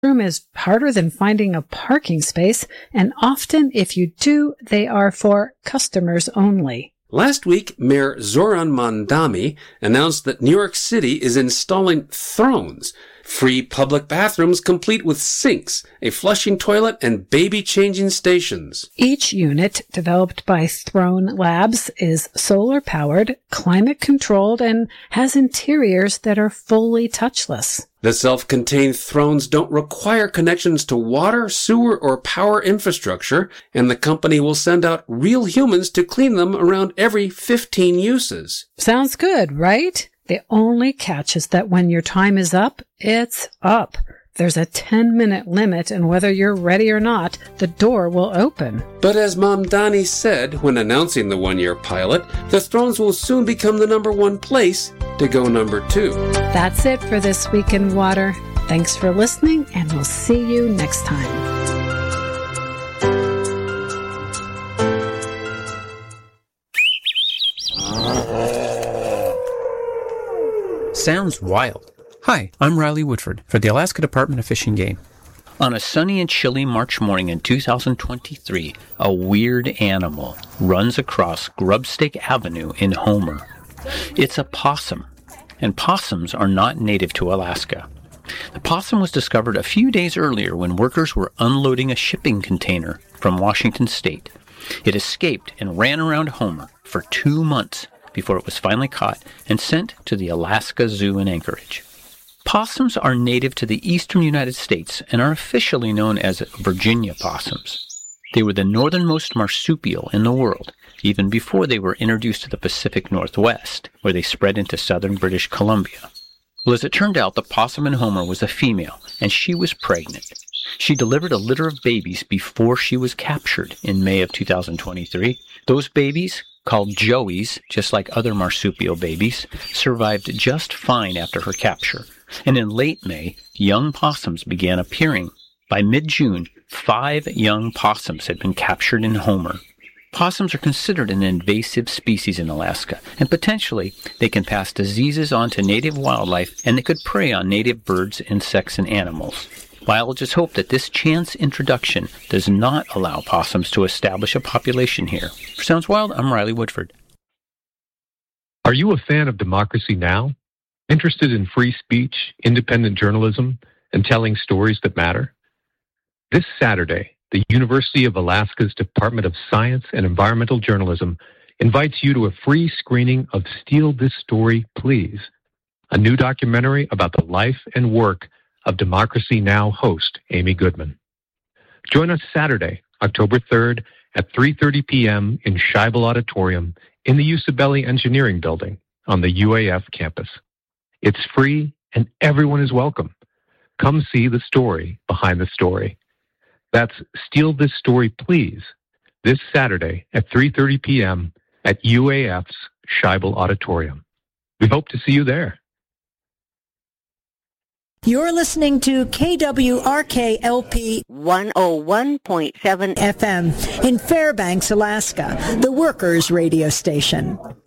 Room is harder than finding a parking space, and often, if you do, they are for customers only. Last week, Mayor Zoran Mondani announced that New York City is installing Thrones, free public bathrooms complete with sinks, a flushing toilet, and baby-changing stations. Each unit, developed by Throne Labs, is solar-powered, climate-controlled, and has interiors that are fully touchless. The self-contained Thrones don't require connections to water, sewer, or power infrastructure, and the company will send out real humans to clean them around every 15 uses. Sounds good, right? The only catch is that when your time is up, it's up. There's a 10-minute limit, and whether you're ready or not, the door will open. But as Mamdani said when announcing the one-year pilot, the Thrones will soon become the number one place to go number 2. That's it for This Week in Water. Thanks for listening, and we'll see you next time. Sounds wild. Hi, I'm Riley Woodford for the Alaska Department of Fish and Game. On a sunny and chilly March morning in 2023, a weird animal runs across Grubstake Avenue in Homer. It's a possum, and possums are not native to Alaska. The possum was discovered a few days earlier when workers were unloading a shipping container from Washington State. It escaped and ran around Homer for 2 months before it was finally caught and sent to the Alaska Zoo in Anchorage. Possums are native to the eastern United States and are officially known as Virginia possums. They were the northernmost marsupial in the world, even before they were introduced to the Pacific Northwest, where they spread into southern British Columbia. Well, as it turned out, the possum in Homer was a female, and she was pregnant. She delivered a litter of babies before she was captured in May of 2023. Those babies, called Joeys, just like other marsupial babies, survived just fine after her capture. And in late May, young possums began appearing. By mid-June, 5 young possums had been captured in Homer. Possums are considered an invasive species in Alaska, and potentially they can pass diseases on to native wildlife, and they could prey on native birds, insects, and animals. Biologists hope that this chance introduction does not allow possums to establish a population here. For Sounds Wild, I'm Riley Woodford. Are you a fan of Democracy Now? Interested in free speech, independent journalism, and telling stories that matter? This Saturday, the University of Alaska's Department of Science and Environmental Journalism invites you to a free screening of Steal This Story, Please, a new documentary about the life and work of Democracy Now! Host Amy Goodman. Join us Saturday, October 3rd at 3:30 p.m. in Scheibel Auditorium in the Usabelli Engineering Building on the UAF campus. It's free and everyone is welcome. Come see the story behind the story. That's Steal This Story, Please, this Saturday at 3:30 p.m. at UAF's Scheibel Auditorium. We hope to see you there. You're listening to KWRK-LP 101.7 FM in Fairbanks, Alaska, the Workers' Radio Station.